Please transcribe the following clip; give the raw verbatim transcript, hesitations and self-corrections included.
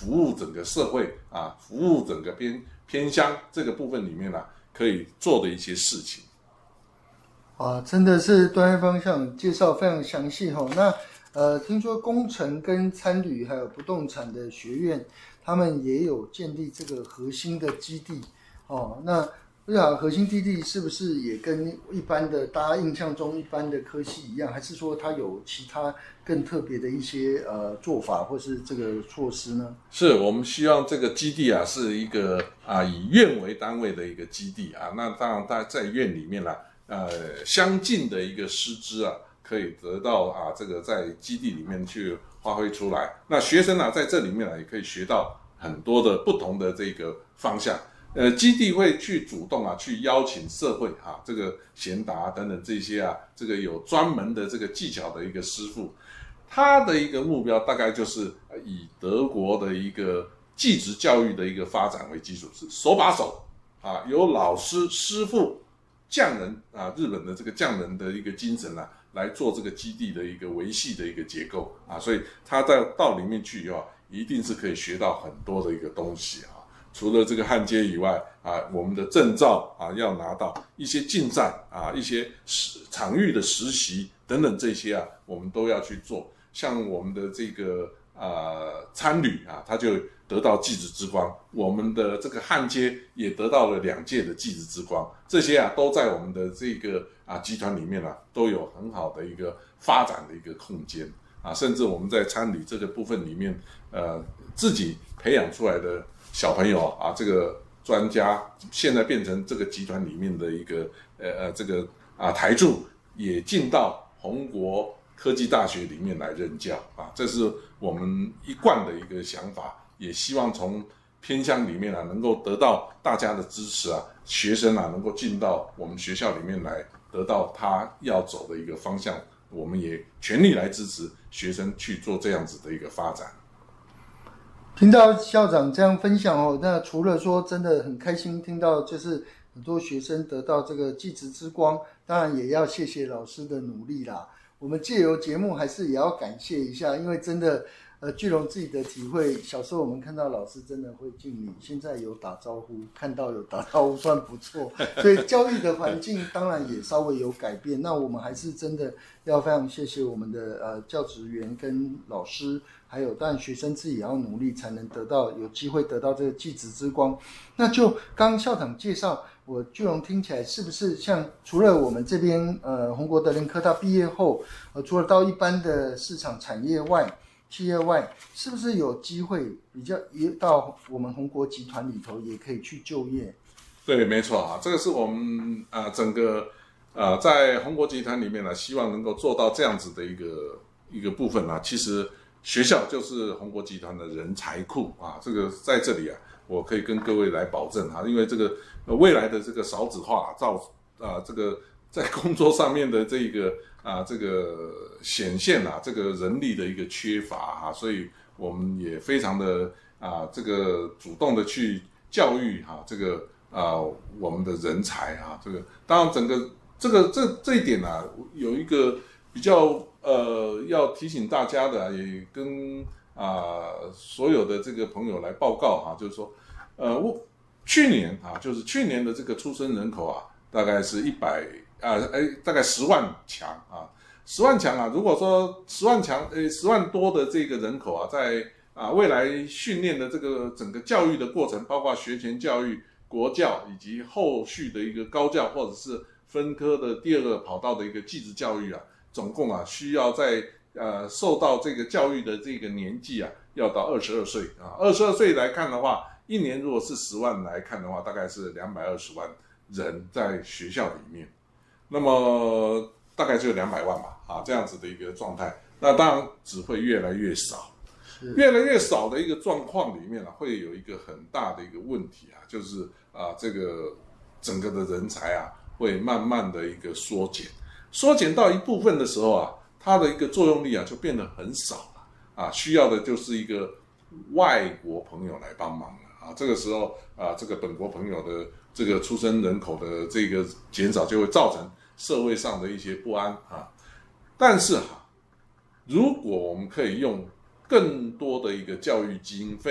服务整个社会啊，服务整个偏偏乡这个部分里面啊，可以做的一些事情。 啊，真的是端方向介绍非常详细哈。那呃，听说工程跟参旅还有不动产的学院，他们也有建立这个核心的基地哦。那不知道核心基地是不是也跟一般的大家印象中一般的科系一样，还是说它有其他更特别的一些呃做法或是这个措施呢？ 是我们希望这个基地啊是一个啊以院为单位的一个基地啊，那当然在在院里面啦、啊，呃相近的一个师资啊，可以得到啊这个在基地里面去发挥出来。那学生啊在这里面啊也可以学到很多的不同的这个方向。呃，基地会去主动啊，去邀请社会啊，这个贤达等等这些啊，这个有专门的这个技巧的一个师傅，他的一个目标大概就是以德国的一个技职教育的一个发展为基础，是手把手啊，由老师、师傅、匠人啊，日本的这个匠人的一个精神啊，来做这个基地的一个维系的一个结构啊，所以他在到里面去以后，一定是可以学到很多的一个东西啊。除了这个焊接以外啊，我们的证照啊要拿到，一些竞赛啊，一些场域的实习等等这些啊，我们都要去做。像我们的这个呃参旅啊，他就得到技职之光；我们的这个焊接也得到了两届的技职之光。这些啊都在我们的这个啊集团里面啊都有很好的一个发展的一个空间啊，甚至我们在参旅这个部分里面，呃自己培养出来的小朋友啊，这个专家现在变成这个集团里面的一个呃呃这个啊台柱，也进到宏国科技大学里面来任教啊，这是我们一贯的一个想法，也希望从偏乡里面啊能够得到大家的支持啊，学生啊能够进到我们学校里面来，得到他要走的一个方向，我们也全力来支持学生去做这样子的一个发展。 听到校长这样分享哦，那除了说真的很开心听到就是很多学生得到这个技职之光，当然也要谢谢老师的努力啦。我们借由节目还是也要感谢一下，因为真的呃，巨龙自己的体会，小时候我们看到老师真的会敬礼，现在有打招呼，看到有打招呼算不错，所以教育的环境当然也稍微有改变。那我们还是真的要非常谢谢我们的呃教职员跟老师，还有当然学生自己也要努力，才能得到有机会得到这个技职之光。那就刚刚校长介绍，我巨龙听起来是不是像除了我们这边呃宏国德联科大毕业后，呃除了到一般的市场产业外，企业外，是不是有机会比较也到我们宏国集团里头也可以去就业？ 对，没错啊，这个是我们啊、呃、整个啊、呃、在宏国集团里面呢，希望能够做到这样子的一个一个部分啊。其实学校就是宏国集团的人才库啊，这个在这里啊，我可以跟各位来保证啊，因为这个、呃、未来的这个少子化造啊、呃、这个在工作上面的这个啊这个显现啊这个人力的一个缺乏啊，所以我们也非常的啊这个主动的去教育哈、啊、这个啊我们的人才啊，这个当然整个这个这这一点啊有一个比较呃要提醒大家的、啊，也跟啊所有的这个朋友来报告哈、啊，就是说呃我去年啊就是去年的这个出生人口啊大概是一百啊哎大概十万强啊。十万强啊！如果说十万强，呃，十万多的这个人口啊，在啊未来训练的这个整个教育的过程，包括学前教育、国教以及后续的一个高教或者是分科的第二个跑道的一个技职教育啊，总共啊需要在呃受到这个教育的这个年纪啊，要到二十二岁啊。二十二岁来看的话，一年如果是十万来看的话，大概是两百二十万人在学校里面。那么大概就两百万吧，啊，这样子的一个状态，那当然只会越来越少，越来越少的一个状况里面啊，会有一个很大的一个问题啊，就是啊，这个整个的人才啊，会慢慢的一个缩减，缩减到一部分的时候啊，它的一个作用力啊就变得很少了，啊，需要的就是一个外国朋友来帮忙了，啊，这个时候啊，这个本国朋友的这个出生人口的这个减少，就会造成社会上的一些不安啊，但是哈，如果我们可以用更多的一个教育经费